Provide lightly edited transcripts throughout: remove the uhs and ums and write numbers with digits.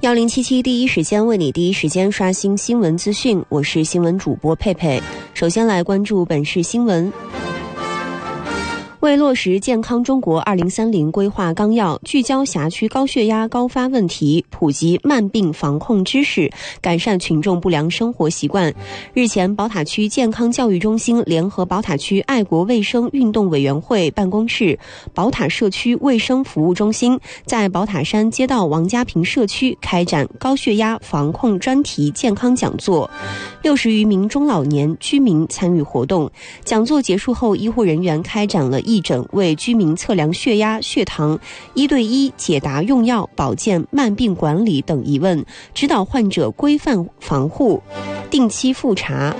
1077第一时间为你第一时间刷新新闻资讯，我是新闻主播佩佩。首先来关注本市新闻。为落实健康中国2030规划纲要，聚焦辖区高血压高发问题，普及慢病防控知识，改善群众不良生活习惯。日前，宝塔区健康教育中心联合宝塔区爱国卫生运动委员会办公室、宝塔社区卫生服务中心在宝塔山街道王家坪社区开展高血压防控专题健康讲座，60余名中老年居民参与活动。讲座结束后，医护人员开展了义诊，为居民测量血压、血糖，1对1解答用药、保健、慢病管理等疑问，指导患者规范防护，定期复查。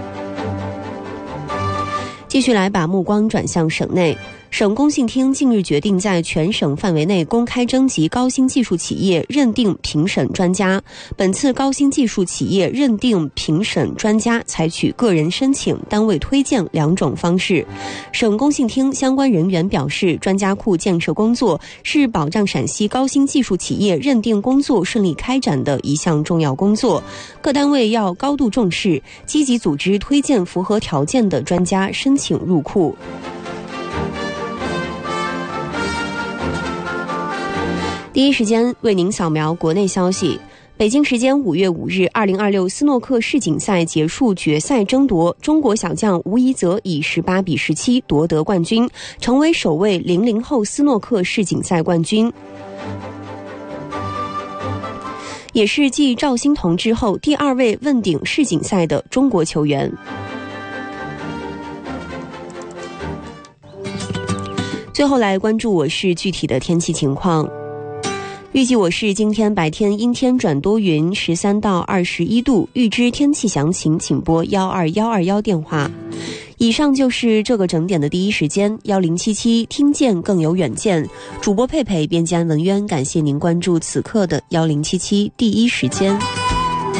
继续来把目光转向省内。省工信厅近日决定在全省范围内公开征集高新技术企业认定评审专家。本次高新技术企业认定评审专家采取个人申请、单位推荐2种方式。省工信厅相关人员表示，专家库建设工作是保障陕西高新技术企业认定工作顺利开展的一项重要工作，各单位要高度重视，积极组织推荐符合条件的专家申请入库。第一时间为您扫描国内消息。北京时间5月5日，2026斯诺克世锦赛结束决赛争夺，中国小将吴怡泽以18比17夺得冠军，成为首位00后斯诺克世锦赛冠军，也是继赵欣彤之后第2位问鼎世锦赛的中国球员。最后来关注我市具体的天气情况。预计我市今天白天阴天转多云，13到21度。预知天气详情，请拨12121电话。以上就是这个整点的第一时间，1077听见更有远见。主播佩佩，编辑安文渊，感谢您关注此刻的1077第一时间。